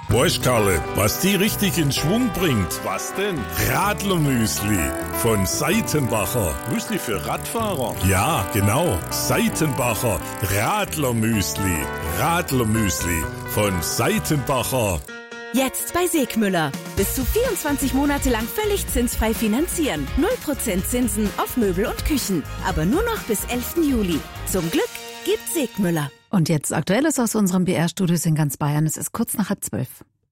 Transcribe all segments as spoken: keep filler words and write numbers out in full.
Weißt, Karle, was die richtig in Schwung bringt? Was denn? Radlermüsli von Seitenbacher. Müsli für Radfahrer? Ja, genau. Seitenbacher Radlermüsli. Radlermüsli von Seitenbacher. Jetzt bei Segmüller. Bis zu vierundzwanzig Monate lang völlig zinsfrei finanzieren. null Prozent Zinsen auf Möbel und Küchen. Aber nur noch bis elften Juli. Zum Glück gibt Segmüller. Und jetzt Aktuelles aus unserem B R-Studios in ganz Bayern. Es ist kurz nach halb zwölf.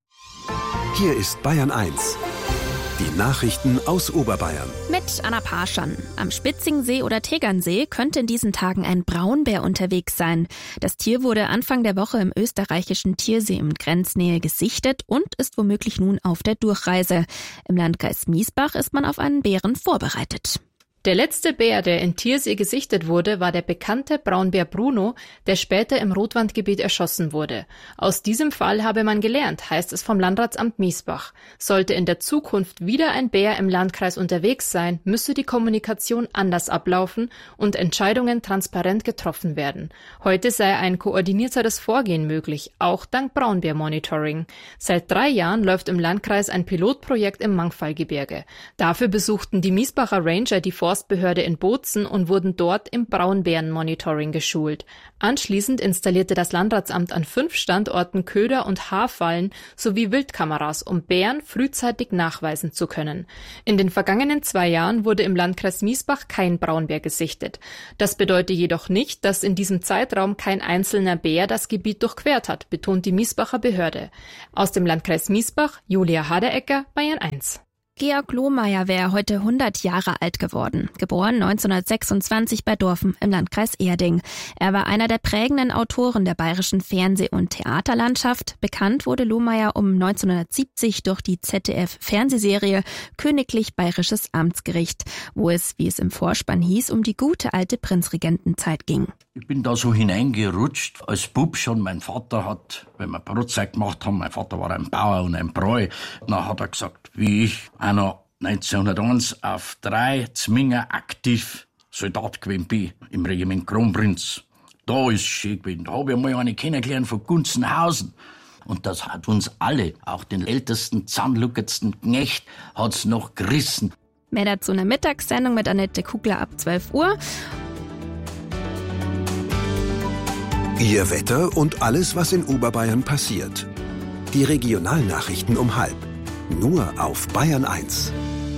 Hier ist Bayern eins. Die Nachrichten aus Oberbayern. Mit Anna Parschan. Am Spitzingsee oder Tegernsee könnte in diesen Tagen ein Braunbär unterwegs sein. Das Tier wurde Anfang der Woche im österreichischen Tiersee in Grenznähe gesichtet und ist womöglich nun auf der Durchreise. Im Landkreis Miesbach ist man auf einen Bären vorbereitet. Der letzte Bär, der in Tiersee gesichtet wurde, war der bekannte Braunbär Bruno, der später im Rotwandgebiet erschossen wurde. Aus diesem Fall habe man gelernt, heißt es vom Landratsamt Miesbach. Sollte in der Zukunft wieder ein Bär im Landkreis unterwegs sein, müsse die Kommunikation anders ablaufen und Entscheidungen transparent getroffen werden. Heute sei ein koordinierteres Vorgehen möglich, auch dank Braunbär-Monitoring. Seit drei Jahren läuft im Landkreis ein Pilotprojekt im Mangfallgebirge. Dafür besuchten die Miesbacher Ranger die Forst Behörde in Bozen und wurden dort im Braunbären-Monitoring geschult. Anschließend installierte das Landratsamt an fünf Standorten Köder- und Haarfallen sowie Wildkameras, um Bären frühzeitig nachweisen zu können. In den vergangenen zwei Jahren wurde im Landkreis Miesbach kein Braunbär gesichtet. Das bedeutet jedoch nicht, dass in diesem Zeitraum kein einzelner Bär das Gebiet durchquert hat, betont die Miesbacher Behörde. Aus dem Landkreis Miesbach, Julia Haderecker, Bayern eins. Georg Lohmeier wäre heute hundert Jahre alt geworden. Geboren neunzehnhundertsechsundzwanzig bei Dorfen im Landkreis Erding. Er war einer der prägenden Autoren der bayerischen Fernseh- und Theaterlandschaft. Bekannt wurde Lohmeier um neunzehnhundertsiebzig durch die Z D F-Fernsehserie Königlich Bayerisches Amtsgericht, wo es, wie es im Vorspann hieß, um die gute alte Prinzregentenzeit ging. Ich bin da so hineingerutscht, als Bub schon. Mein Vater hat, wenn wir Brotzeit gemacht haben, mein Vater war ein Bauer und ein Bräu, dann hat er gesagt, wie ich einer neunzehnhunderteins auf drei Zminger aktiv Soldat gewesen bin, im Regiment Kronprinz. Da ist es schön gewesen. Da habe ich mal eine kennengelernt von Gunzenhausen. Und das hat uns alle, auch den ältesten, zahnluckertsten Knecht, hat's noch gerissen. Mehr dazu in der Mittagssendung mit Annette Kugler ab zwölf Uhr. Ihr Wetter und alles, was in Oberbayern passiert. Die Regionalnachrichten um halb. Nur auf Bayern eins.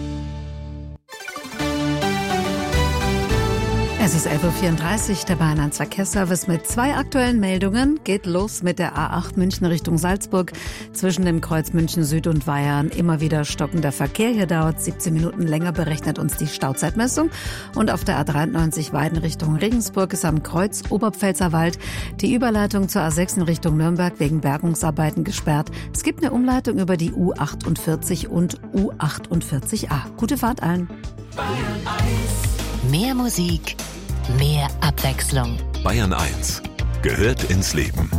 Es ist elf Uhr vierunddreißig, der Bayern eins Verkehrsservice mit zwei aktuellen Meldungen. Geht los mit der A acht München Richtung Salzburg. Zwischen dem Kreuz München Süd und Weyarn immer wieder stockender Verkehr. Hier dauert siebzehn Minuten länger, berechnet uns die Stauzeitmessung. Und auf der A dreiundneunzig Weiden Richtung Regensburg ist am Kreuz Oberpfälzer Wald die Überleitung zur A sechs in Richtung Nürnberg wegen Bergungsarbeiten gesperrt. Es gibt eine Umleitung über die U achtundvierzig und U achtundvierzig A. Gute Fahrt allen. Bayern eins. Mehr Musik, mehr Abwechslung. Bayern eins gehört ins Leben.